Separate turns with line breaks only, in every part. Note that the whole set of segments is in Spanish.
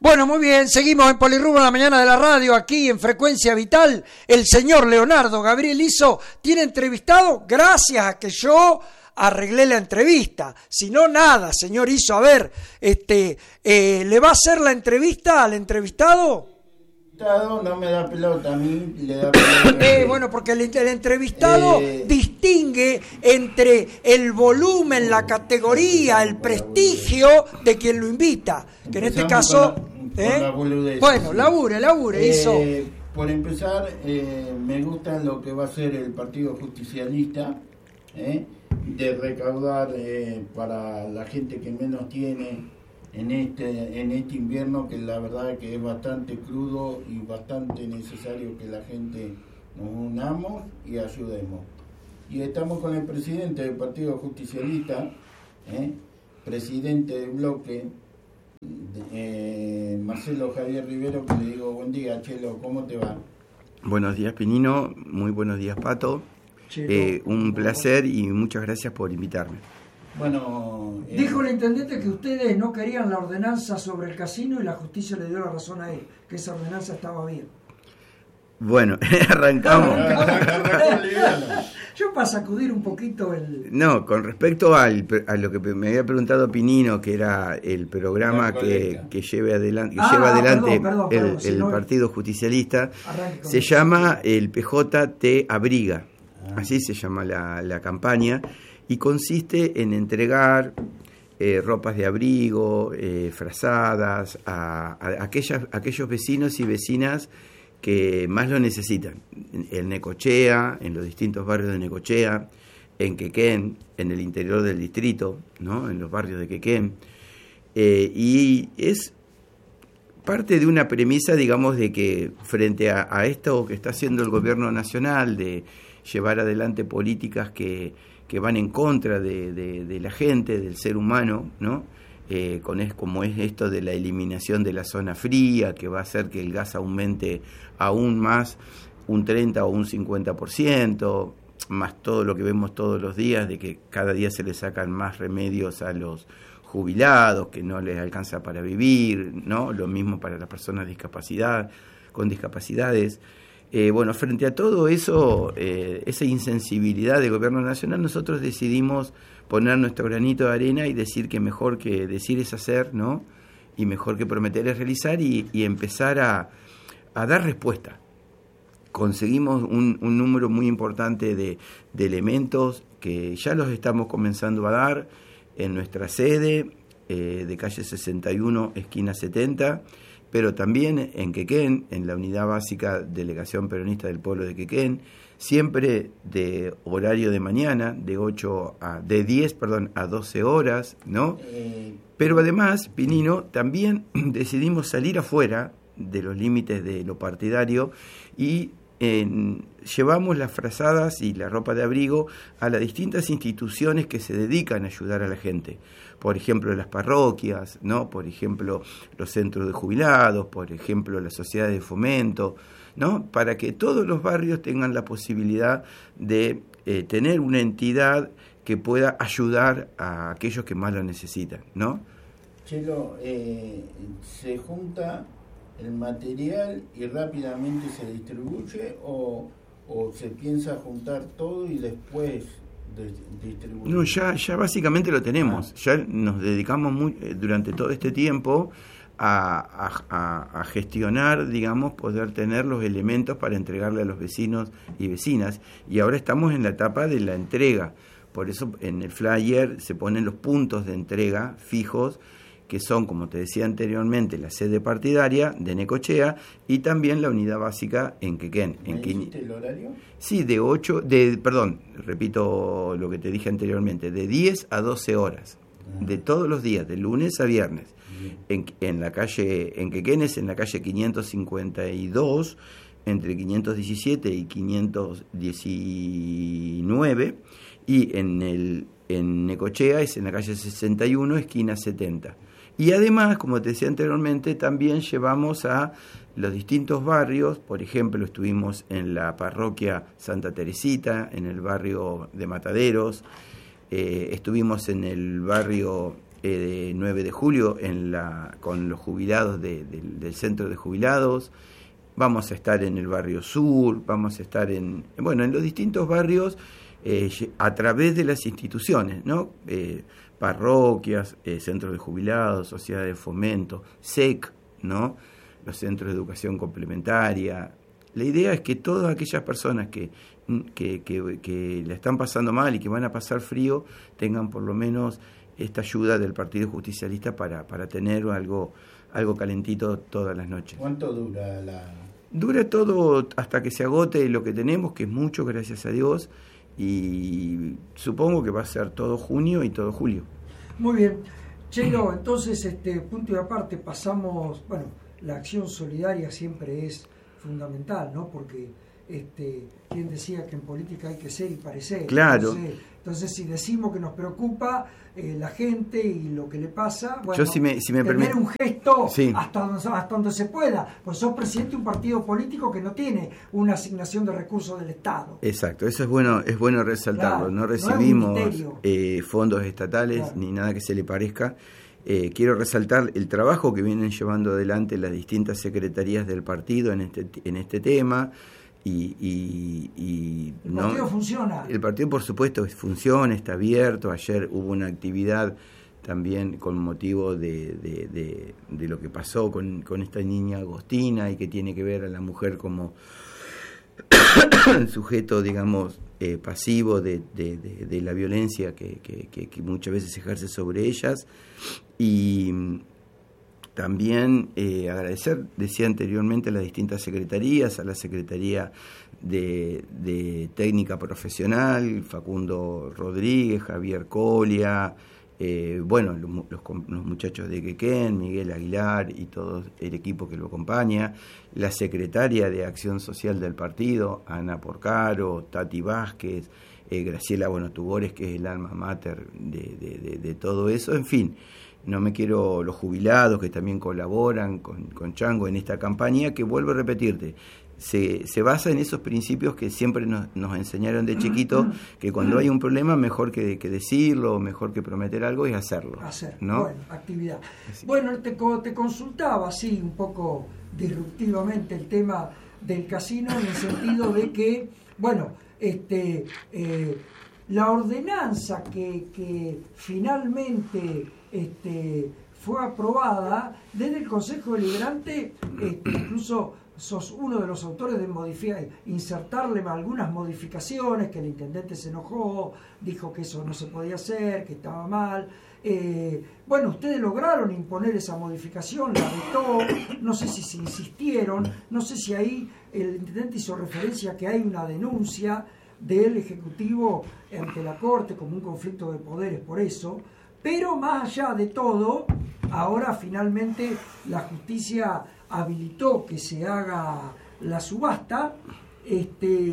Bueno, muy bien, seguimos en Polirrubro en la mañana de la radio, aquí en Frecuencia Vital. El señor Leonardo Gabriel Izzo tiene entrevistado gracias a que yo arreglé la entrevista. Si no, nada, señor Izzo. A ver, ¿le va a hacer la entrevista al entrevistado?
No me da pelota, a mí le da pelota.
Bueno, porque el entrevistado distingue entre el volumen, la categoría, el prestigio de quien lo invita. Que en este caso... Bueno, labure, Izzo.
Por empezar, me gusta lo que va a ser el Partido Justicialista, de recaudar para la gente que menos tiene en este invierno, que la verdad que es bastante crudo y bastante necesario que la gente nos unamos y ayudemos. Y estamos con el presidente del Partido Justicialista, presidente del bloque, Marcelo Javier Rivero, que le digo buen día. Chelo, ¿cómo te va?
Buenos días, Pinino. Muy buenos días, Pato. Un placer y muchas gracias por invitarme.
Bueno, dijo el intendente que ustedes no querían la ordenanza sobre el casino y la justicia le dio la razón a él, que esa ordenanza estaba bien.
Bueno, arrancamos.
Yo para sacudir un poquito el...
No, con respecto a lo que me había preguntado Pinino, que era el programa que lleva adelante el Partido Justicialista, se llama el PJ Te Abriga, así se llama la campaña, y consiste en entregar ropas de abrigo, frazadas a aquellos vecinos y vecinas que más lo necesitan. En Necochea, en los distintos barrios de Necochea, en Quequén, en el interior del distrito, ¿no? En los barrios de Quequén. Y es parte de una premisa, digamos, de que frente a esto que está haciendo el gobierno nacional, de llevar adelante políticas que van en contra de la gente, del ser humano, ¿no? Como es esto de la eliminación de la zona fría, que va a hacer que el gas aumente aún más un 30 o un 50%, más todo lo que vemos todos los días, de que cada día se le sacan más remedios a los jubilados, que no les alcanza para vivir, ¿no? Lo mismo para las personas con discapacidades. Bueno, frente a todo eso, esa insensibilidad del gobierno nacional, nosotros decidimos poner nuestro granito de arena y decir que mejor que decir es hacer, ¿no? Y mejor que prometer es realizar y empezar a dar respuesta. Conseguimos un número muy importante de elementos que ya los estamos comenzando a dar en nuestra sede de calle 61, esquina 70, pero también en Quequén, en la Unidad Básica Delegación Peronista del Pueblo de Quequén, siempre de horario de mañana, de 10 a 12 horas, ¿no? Pero además, Pinino, también decidimos salir afuera de los límites de lo partidario y llevamos las frazadas y la ropa de abrigo a las distintas instituciones que se dedican a ayudar a la gente. Por ejemplo, las parroquias, ¿no? Por ejemplo, los centros de jubilados, por ejemplo, las sociedades de fomento, ¿no? Para que todos los barrios tengan la posibilidad de tener una entidad que pueda ayudar a aquellos que más lo necesitan, ¿no?
Chelo, ¿se junta el material y rápidamente se distribuye o se piensa juntar todo y después distribuir?
No, ya básicamente lo tenemos. Ya nos dedicamos durante todo este tiempo a gestionar, digamos, poder tener los elementos para entregarle a los vecinos y vecinas, y ahora estamos en la etapa de la entrega. Por eso en el flyer se ponen los puntos de entrega fijos, que son, como te decía anteriormente, la sede partidaria de Necochea y también la unidad básica en Quequén.
¿Me dijiste el horario?
Sí, repito lo que te dije anteriormente, de 10 a 12 horas, de todos los días, de lunes a viernes. En la calle, en Quequén es en la calle 552, entre 517 y 519, y en Necochea es en la calle 61, esquina 70. Y además, como te decía anteriormente, también llevamos a los distintos barrios. Por ejemplo, estuvimos en la parroquia Santa Teresita, en el barrio de Mataderos, estuvimos en el barrio 9 de julio con los jubilados del centro de jubilados. Vamos a estar en el barrio sur, vamos a estar en los distintos barrios a través de las instituciones, ¿no? Parroquias, centros de jubilados, sociedades de fomento, SEC, ¿no? Los centros de educación complementaria. La idea es que todas aquellas personas que la están pasando mal y que van a pasar frío tengan por lo menos esta ayuda del Partido Justicialista para tener algo calentito todas las noches.
¿Cuánto dura
Dura todo hasta que se agote lo que tenemos, que es mucho, gracias a Dios, y supongo que va a ser todo junio y todo julio.
Muy bien. Chelo, entonces, punto y aparte, pasamos, la acción solidaria siempre es fundamental, ¿no? Porque quien decía que en política hay que ser y parecer.
Claro.
Entonces, si decimos que nos preocupa la gente y lo que le pasa,
yo si me
tener un gesto
sí,
hasta donde se pueda. Pues sos presidente de un partido político que no tiene una asignación de recursos del Estado.
Exacto, eso es bueno resaltarlo.
Claro,
no recibimos
no
fondos estatales, claro, ni nada que se le parezca. Quiero resaltar el trabajo que vienen llevando adelante las distintas secretarías del partido en este tema.
El partido funciona.
El partido, por supuesto, funciona, está abierto. Ayer hubo una actividad también con motivo de lo que pasó con esta niña Agostina y que tiene que ver a la mujer como sujeto, digamos, pasivo de la violencia que muchas veces se ejerce sobre ellas. Y también agradecer, decía anteriormente, a las distintas secretarías, a la Secretaría de Técnica Profesional, Facundo Rodríguez, Javier Colia, los muchachos de Quequén, Miguel Aguilar y todo el equipo que lo acompaña, la secretaria de Acción Social del partido, Ana Porcaro, Tati Vázquez, Graciela Tugores, que es el alma mater de todo eso, en fin. Los jubilados que también colaboran con Chango en esta campaña, que vuelvo a repetirte, se basa en esos principios que siempre nos enseñaron de chiquito, que cuando hay un problema mejor que decirlo, mejor que prometer algo es hacerlo. ¿No?
Bueno, actividad. Sí. Bueno, te consultaba así un poco disruptivamente el tema del casino, en el sentido de que, la ordenanza que finalmente fue aprobada desde el Consejo Deliberante, incluso sos uno de los autores de insertarle algunas modificaciones, que el intendente se enojó, dijo que eso no se podía hacer, que estaba mal. Ustedes lograron imponer esa modificación, la vetó, no sé si se insistieron, no sé si ahí el intendente hizo referencia a que hay una denuncia del Ejecutivo ante la Corte como un conflicto de poderes por eso, pero más allá de todo, ahora finalmente la justicia habilitó que se haga la subasta, y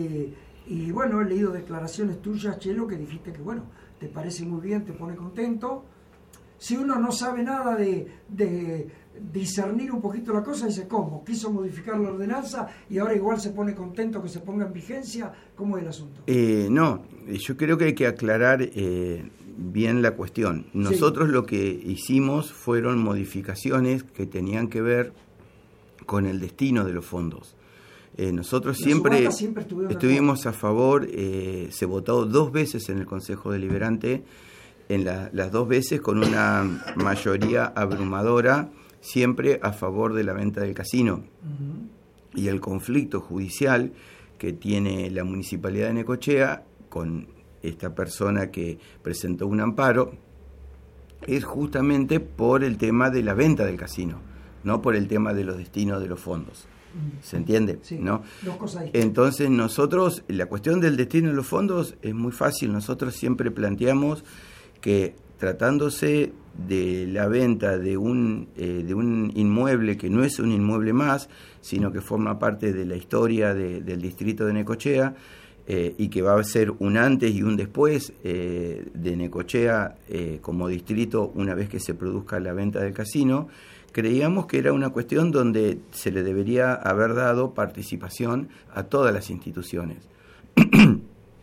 he leído declaraciones tuyas, Chelo, que dijiste que te parece muy bien, te pone contento. Si uno no sabe nada de discernir un poquito la cosa, dice, ¿cómo? Quiso modificar la ordenanza y ahora igual se pone contento que se ponga en vigencia. ¿Cómo es el asunto?
No, yo creo que hay que aclarar bien la cuestión. Nosotros lo que hicimos fueron modificaciones que tenían que ver con el destino de los fondos. Nosotros siempre estuvimos a favor, se votó 2 veces en el Consejo Deliberante, en las 2 veces con una mayoría abrumadora, siempre a favor de la venta del casino. Uh-huh. Y el conflicto judicial que tiene la Municipalidad de Necochea con esta persona que presentó un amparo es justamente por el tema de la venta del casino, no por el tema de los destinos de los fondos. ¿Se entiende?
Sí,
¿no?
2 cosas ahí.
Entonces nosotros, la cuestión del destino de los fondos es muy fácil. Nosotros siempre planteamos que tratándose de la venta de un inmueble que no es un inmueble más, sino que forma parte de la historia del distrito de Necochea, y que va a ser un antes y un después de Necochea como distrito una vez que se produzca la venta del casino, creíamos que era una cuestión donde se le debería haber dado participación a todas las instituciones.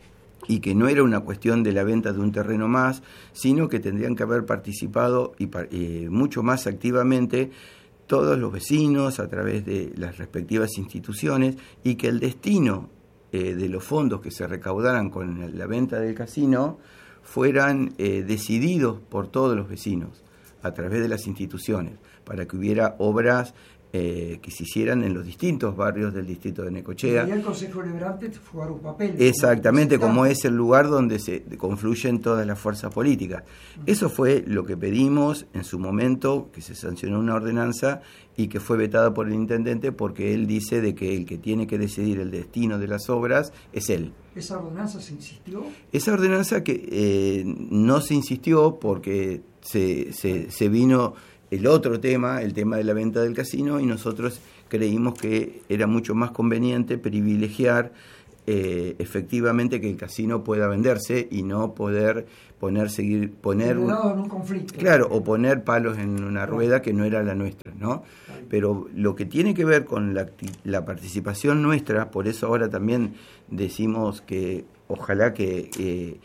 y que no era una cuestión de la venta de un terreno más, sino que tendrían que haber participado mucho más activamente todos los vecinos a través de las respectivas instituciones, y que el destino de los fondos que se recaudaran con la venta del casino fueran decididos por todos los vecinos a través de las instituciones, para que hubiera obras que se hicieran en los distintos barrios del distrito de Necochea.
Y el Consejo Deliberante jugar un papel.
Exactamente, como es el lugar donde se confluyen todas las fuerzas políticas. Eso fue lo que pedimos en su momento, que se sancionó una ordenanza y que fue vetada por el intendente, porque él dice de que el que tiene que decidir el destino de las obras es él.
¿Esa ordenanza se insistió?
Esa ordenanza que no se insistió porque se vino el otro tema, el tema de la venta del casino, y nosotros creímos que era mucho más conveniente privilegiar efectivamente que el casino pueda venderse y no poner
en un conflicto.
Claro, o poner palos en una rueda que no era la nuestra, ¿no? Pero lo que tiene que ver con la participación nuestra, por eso ahora también decimos que ojalá que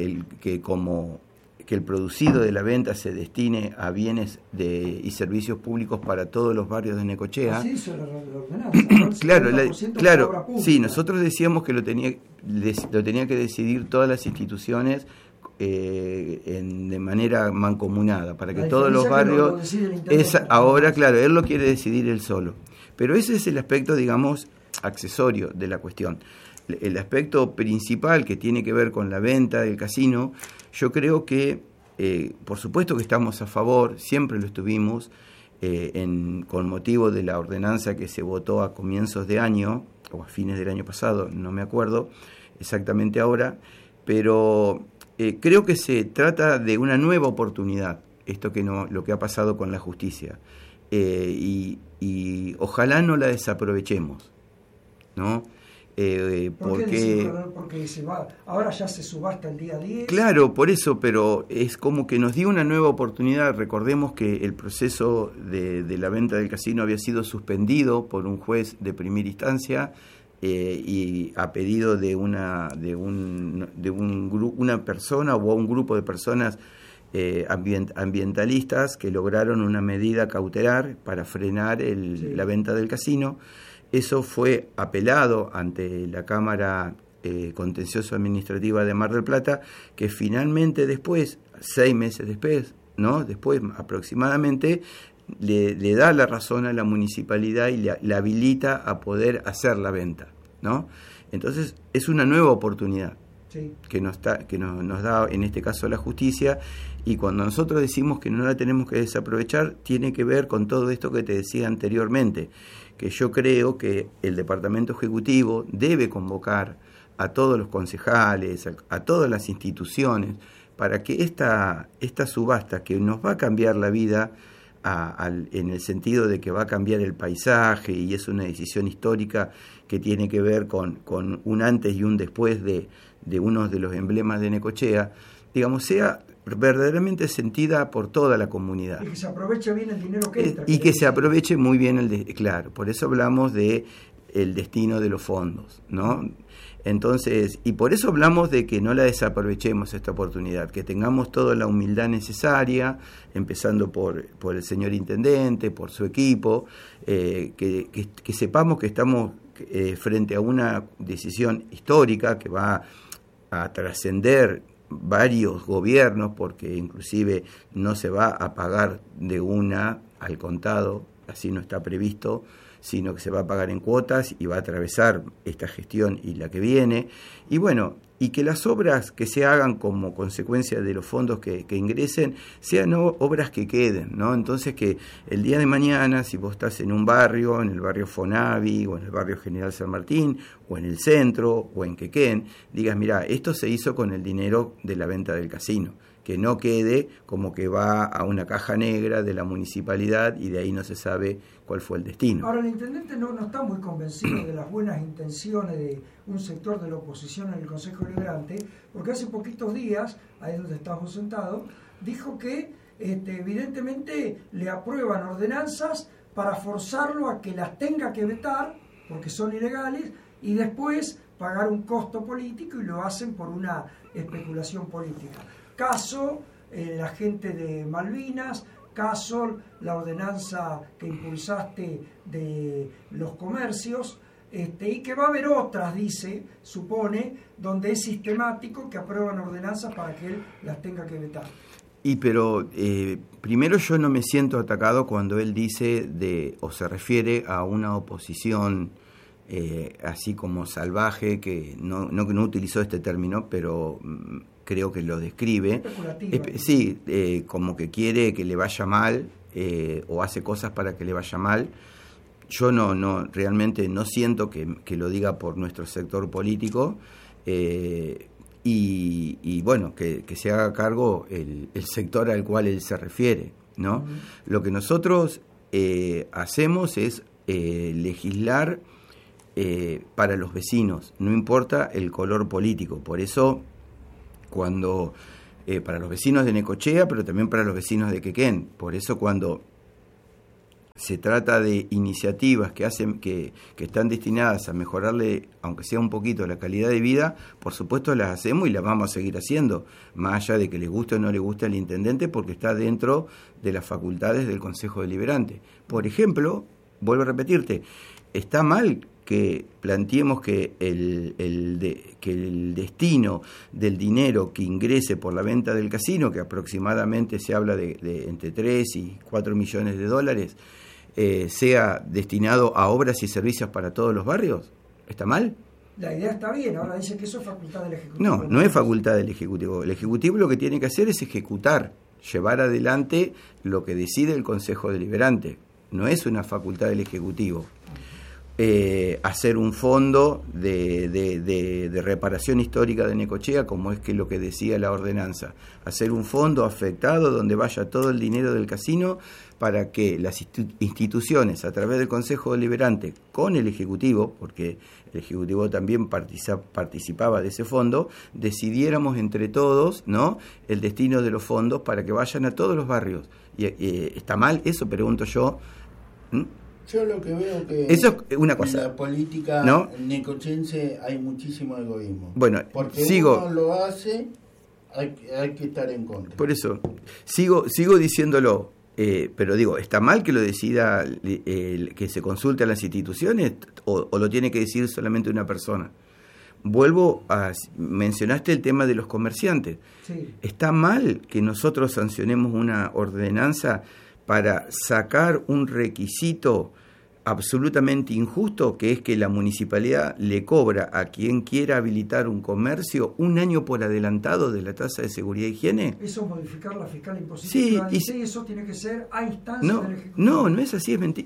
el producido de la venta se destine a bienes y servicios públicos para todos los barrios de Necochea.
Así hizo la ordenanza.
Claro, sí, nosotros decíamos que lo tenía que decidir todas las instituciones de manera mancomunada, para que todos los barrios... Ahora, claro, él lo quiere decidir él solo. Pero ese es el aspecto, digamos, accesorio de la cuestión. El aspecto principal, que tiene que ver con la venta del casino, yo creo que, por supuesto que estamos a favor, siempre lo estuvimos, con motivo de la ordenanza que se votó a comienzos de año, o a fines del año pasado, no me acuerdo exactamente ahora, pero creo que se trata de una nueva oportunidad, lo que ha pasado con la justicia, y ojalá no la desaprovechemos, ¿no?
Porque ahora ya se subasta el día 10.
Claro, por eso, pero es como que nos dio una nueva oportunidad. Recordemos que el proceso de la venta del casino había sido suspendido por un juez de primera instancia, y a pedido de una persona o un grupo de personas ambientalistas que lograron una medida cautelar para frenar la venta del casino. Eso fue apelado ante la Cámara Contencioso Administrativa de Mar del Plata, que finalmente después, 6 meses después, aproximadamente, le da la razón a la municipalidad y la habilita a poder hacer la venta, ¿no? Entonces es una nueva oportunidad que nos da en este caso la justicia, y cuando nosotros decimos que no la tenemos que desaprovechar, tiene que ver con todo esto que te decía anteriormente, que yo creo que el Departamento Ejecutivo debe convocar a todos los concejales, a todas las instituciones, para que esta subasta, que nos va a cambiar la vida en el sentido de que va a cambiar el paisaje, y es una decisión histórica que tiene que ver con un antes y un después de uno de los emblemas de Necochea, digamos, sea verdaderamente sentida por toda la comunidad.
Y que se aproveche bien el dinero que entra.
Y que se aproveche muy bien claro, por eso hablamos de el destino de los fondos, ¿no? Entonces, y por eso hablamos de que no la desaprovechemos esta oportunidad, que tengamos toda la humildad necesaria, empezando por el señor intendente, por su equipo, que sepamos que estamos frente a una decisión histórica que va a trascender varios gobiernos, porque inclusive no se va a pagar de una al contado, así no está previsto, sino que se va a pagar en cuotas y va a atravesar esta gestión y la que viene. Y bueno, y que las obras que se hagan como consecuencia de los fondos que ingresen sean obras que queden, ¿no? Entonces, que el día de mañana, si vos estás en un barrio, en el barrio Fonavi, o en el barrio General San Martín, o en el centro, o en Quequén, digas, mirá, esto se hizo con el dinero de la venta del casino, que no quede como que va a una caja negra de la municipalidad y de ahí no se sabe cuál fue el destino.
Ahora, el intendente no está muy convencido de las buenas intenciones de un sector de la oposición en el Consejo Deliberante, porque hace poquitos días, ahí donde estamos sentados, dijo que evidentemente le aprueban ordenanzas para forzarlo a que las tenga que vetar, porque son ilegales, y después pagar un costo político y lo hacen por una especulación política. Caso la gente de Malvinas, caso la ordenanza que impulsaste de los comercios, y que va a haber otras, supone, donde es sistemático que aprueban ordenanzas para que él las tenga que vetar.
Pero primero yo no me siento atacado cuando él dice o se refiere a una oposición así como salvaje, que no utilizó este término, pero creo que lo describe. Sí, como que quiere que le vaya mal o hace cosas para que le vaya mal. Yo realmente no siento que lo diga por nuestro sector político, y bueno, que se haga cargo el sector al cual él se refiere, ¿no? Uh-huh. Lo que nosotros hacemos es legislar para los vecinos, no importa el color político. Por eso, cuando para los vecinos de Necochea, pero también para los vecinos de Quequén, por eso cuando se trata de iniciativas que están destinadas a mejorarle, aunque sea un poquito, la calidad de vida, por supuesto las hacemos y las vamos a seguir haciendo, más allá de que le guste o no le guste al intendente, porque está dentro de las facultades del Consejo Deliberante. Por ejemplo, vuelvo a repetirte, está mal que planteemos que el destino del dinero que ingrese por la venta del casino, que aproximadamente se habla de entre 3 y 4 millones de dólares, sea destinado a obras y servicios para todos los barrios. ¿Está mal?
La idea está bien, ahora dice que eso es facultad del Ejecutivo.
No es facultad del Ejecutivo. El Ejecutivo lo que tiene que hacer es ejecutar, llevar adelante lo que decide el Consejo Deliberante. No es una facultad del Ejecutivo. Hacer un fondo de reparación histórica de Necochea, como es que lo que decía la ordenanza, hacer un fondo afectado donde vaya todo el dinero del casino para que las instituciones, a través del Consejo Deliberante, con el Ejecutivo, porque el Ejecutivo también participaba de ese fondo, decidiéramos entre todos, ¿no?, el destino de los fondos para que vayan a todos los barrios. ¿Está mal eso? Pregunto yo.
Yo lo que veo que
eso es una cosa.
En la política, ¿no?, necochense hay muchísimo egoísmo.
Bueno,
porque uno lo hace, hay que estar en contra.
Por eso, sigo diciéndolo, pero digo, ¿está mal que lo decida, que se consulte a las instituciones, o lo tiene que decir solamente una persona? Vuelvo a... mencionaste el tema de los comerciantes. Sí. ¿Está mal que nosotros sancionemos una ordenanza para sacar un requisito absolutamente injusto, que es que la municipalidad le cobra a quien quiera habilitar un comercio un año por adelantado de la tasa de seguridad e higiene?
Eso es modificar la fiscal impositiva. Sí, y eso tiene que ser a instancia del Ejecutivo.
No es así, es mentira.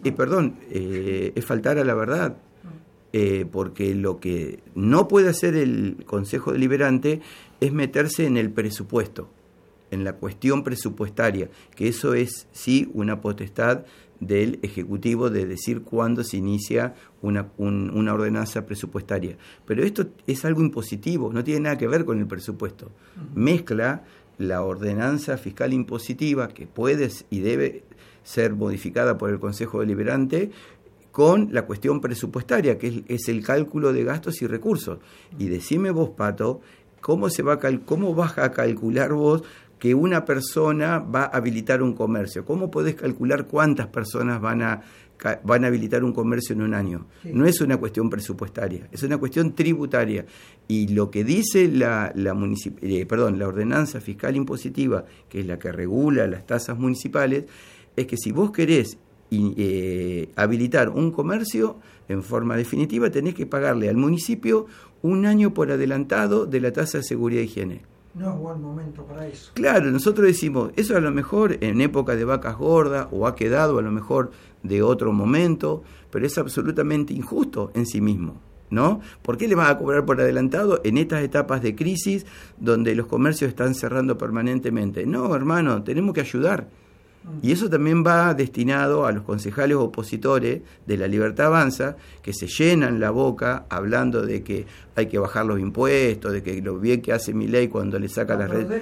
Es faltar a la verdad. Porque lo que no puede hacer el Consejo Deliberante es meterse en el presupuesto, en la cuestión presupuestaria, que eso es sí una potestad del Ejecutivo de decir cuándo se inicia una ordenanza presupuestaria. Pero esto es algo impositivo, no tiene nada que ver con el presupuesto. Mezcla la ordenanza fiscal impositiva, que puede y debe ser modificada por el Consejo Deliberante, con la cuestión presupuestaria, que es el cálculo de gastos y recursos. Y decime vos, Pato, ¿cómo vas a calcular vos que una persona va a habilitar un comercio? ¿Cómo podés calcular cuántas personas van a habilitar un comercio en un año? Sí. No es una cuestión presupuestaria, es una cuestión tributaria. Y lo que dice la ordenanza fiscal impositiva, que es la que regula las tasas municipales, es que si vos querés habilitar un comercio, en forma definitiva tenés que pagarle al municipio un año por adelantado de la tasa de seguridad e higiene.
No es buen momento para eso.
Claro, nosotros decimos, eso a lo mejor en época de vacas gordas, o ha quedado a lo mejor de otro momento, pero es absolutamente injusto en sí mismo, ¿no? ¿Por qué le vas a cobrar por adelantado en estas etapas de crisis donde los comercios están cerrando permanentemente? No, hermano, tenemos que ayudar. Y eso también va destinado a los concejales opositores de La Libertad Avanza, que se llenan la boca hablando de que hay que bajar los impuestos, de que lo bien que hace Milei cuando le saca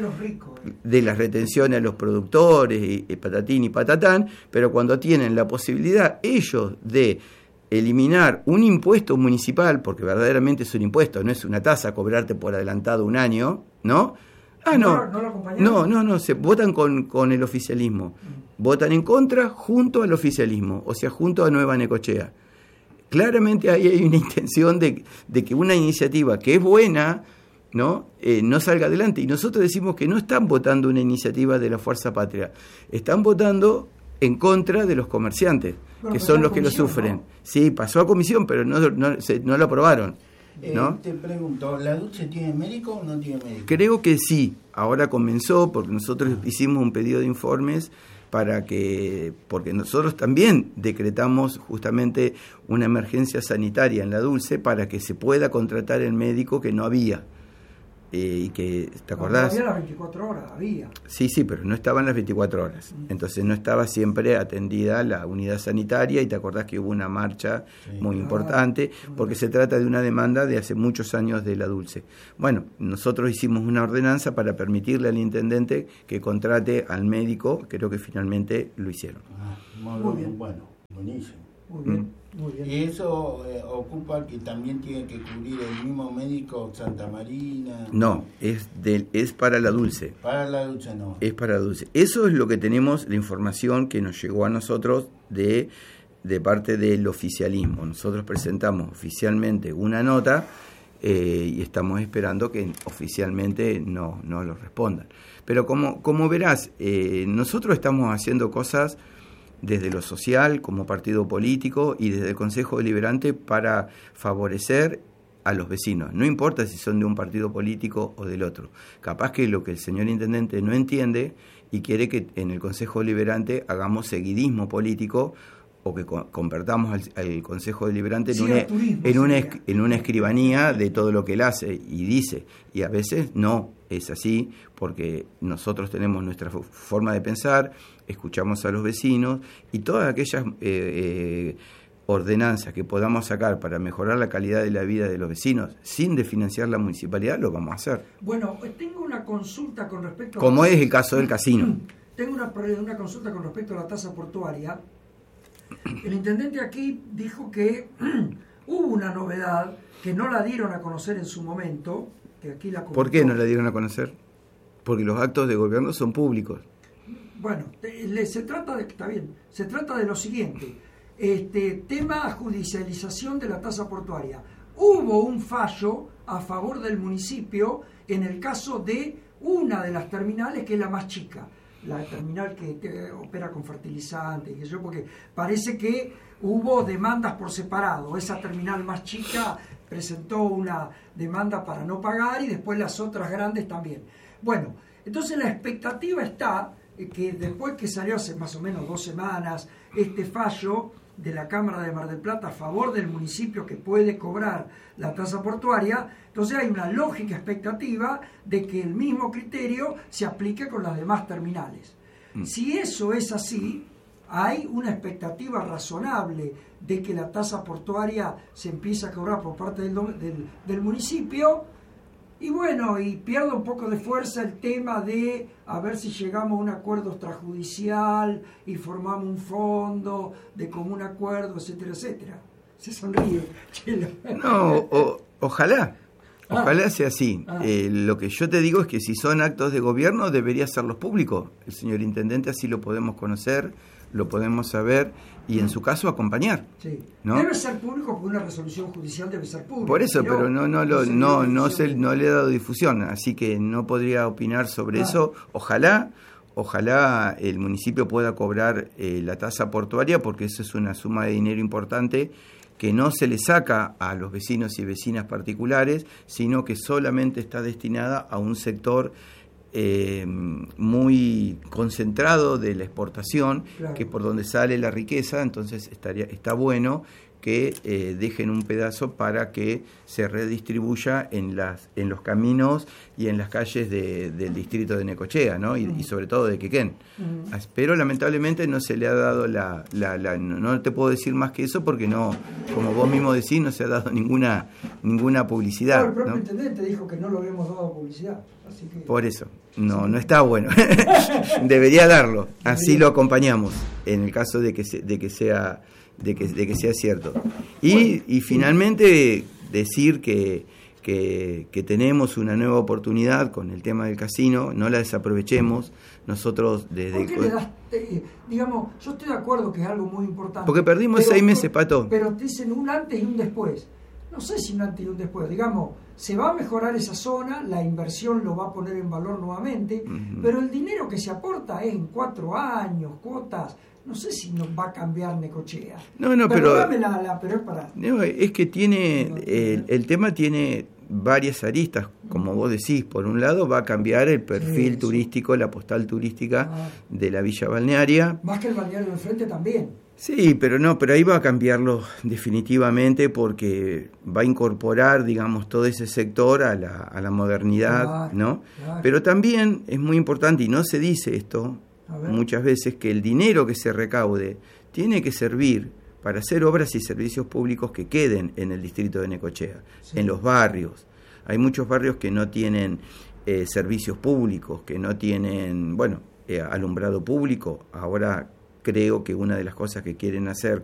de las retenciones a los productores, y patatín y patatán, pero cuando tienen la posibilidad ellos de eliminar un impuesto municipal, porque verdaderamente es un impuesto, no es una tasa cobrarte por adelantado un año, ¿no? No, se votan con el oficialismo. Votan en contra junto al oficialismo, o sea, junto a Nueva Necochea. Claramente ahí hay una intención de que una iniciativa que es buena, no salga adelante. Y nosotros decimos que no están votando una iniciativa de la Fuerza Patria, están votando en contra de los comerciantes, que son los que lo sufren. ¿No? Sí, pasó a comisión, pero no lo aprobaron. ¿No?
Te pregunto, ¿la Dulce tiene médico o no tiene médico?
Creo que sí, ahora comenzó, porque nosotros hicimos un pedido de informes porque nosotros también decretamos justamente una emergencia sanitaria en la Dulce para que se pueda contratar el médico que no había. Y que, ¿te acordás?
No había las 24 horas, había.
Sí, pero no estaban las 24 horas. Entonces no estaba siempre atendida la unidad sanitaria y te acordás que hubo una marcha muy importante porque se trata de una demanda de hace muchos años de la Dulce. Bueno, nosotros hicimos una ordenanza para permitirle al intendente que contrate al médico, creo que finalmente lo hicieron.
Muy bien, bueno, buenísimo.
Muy bien. Muy bien.
Y eso ocupa que también tiene que cubrir el mismo médico Santa Marina.
No, es para la Dulce.
Para la Dulce no.
Es para la Dulce. Eso es lo que tenemos, la información que nos llegó a nosotros de parte del oficialismo. Nosotros presentamos oficialmente una nota y estamos esperando que oficialmente no lo respondan. Pero como verás, nosotros estamos haciendo cosas desde lo social, como partido político, y desde el Consejo Deliberante para favorecer a los vecinos. No importa si son de un partido político o del otro. Capaz que lo que el señor intendente no entiende y quiere que en el Consejo Deliberante hagamos seguidismo político o que convertamos al Consejo Deliberante en una escribanía de todo lo que él hace y dice. Y a veces no es así, porque nosotros tenemos nuestra forma de pensar, escuchamos a los vecinos y todas aquellas ordenanzas que podamos sacar para mejorar la calidad de la vida de los vecinos sin desfinanciar la municipalidad, lo vamos a hacer.
Bueno, tengo una consulta con respecto a...
Como es el caso del casino.
Tengo una consulta con respecto a la tasa portuaria. El intendente aquí dijo que hubo una novedad que no la dieron a conocer en su momento, que aquí la comentó.
¿Por qué no la dieron a conocer? Porque los actos de gobierno son públicos.
Bueno, se trata de lo siguiente, tema judicialización de la tasa portuaria. Hubo un fallo a favor del municipio en el caso de una de las terminales, que es la más chica, la terminal que opera con fertilizantes, porque parece que hubo demandas por separado. Esa terminal más chica presentó una demanda para no pagar y después las otras grandes también. Bueno, entonces la expectativa está que después que salió hace más o menos 2 semanas este fallo de la Cámara de Mar del Plata a favor del municipio que puede cobrar la tasa portuaria, entonces hay una lógica expectativa de que el mismo criterio se aplique con las demás terminales. Si eso es así, hay una expectativa razonable de que la tasa portuaria se empiece a cobrar por parte del municipio. Y bueno, y pierde un poco de fuerza el tema de a ver si llegamos a un acuerdo extrajudicial y formamos un fondo de común acuerdo, etcétera, etcétera. Se sonríe, Chelo.
No, ojalá sea así. Lo que yo te digo es que si son actos de gobierno debería hacerlos públicos. El señor intendente así lo podemos conocer, lo podemos saber y en su caso acompañar.
Sí.
¿No?
Debe ser público porque una resolución judicial debe ser pública.
Por eso, pero no le he dado difusión, así que no podría opinar sobre eso. Ojalá el municipio pueda cobrar la tasa portuaria, porque eso es una suma de dinero importante que no se le saca a los vecinos y vecinas particulares, sino que solamente está destinada a un sector muy concentrado de la exportación, claro, que es por donde sale la riqueza. Entonces está bueno que dejen un pedazo para que se redistribuya en los caminos y en las calles del distrito de Necochea, ¿no? Y sobre todo de Quequén. Pero lamentablemente no se le ha dado no te puedo decir más que eso porque no, como vos mismo decís, no se ha dado ninguna publicidad.
El propio intendente dijo que no lo habíamos dado publicidad. Así que...
Por eso, no está bueno. Debería darlo, así lo acompañamos en el caso de que sea de que sea cierto. Y finalmente decir que tenemos una nueva oportunidad con el tema del casino, no la desaprovechemos. Nosotros desde...
¿Por qué le das, digamos, yo estoy de acuerdo que es algo muy importante?
Porque perdimos 6 meses, Pato.
Pero te dicen un antes y un después. No sé si un antes y un después. Digamos, se va a mejorar esa zona, la inversión lo va a poner en valor nuevamente, pero el dinero que se aporta es en 4 años, cuotas. No sé si nos va a cambiar Necochea.
Pero
es para...
No, es que tiene el tema tiene varias aristas, como vos decís. Por un lado va a cambiar el perfil turístico, la postal turística de la villa balnearia.
Más que el balneario de enfrente también.
Sí, pero ahí va a cambiarlo definitivamente, porque va a incorporar, digamos, todo ese sector a la modernidad, ¿no? Claro. Pero también es muy importante, y no se dice esto muchas veces, que el dinero que se recaude tiene que servir para hacer obras y servicios públicos que queden en el distrito de Necochea, en los barrios. Hay muchos barrios que no tienen servicios públicos, que no tienen, alumbrado público. Ahora creo que una de las cosas que quieren hacer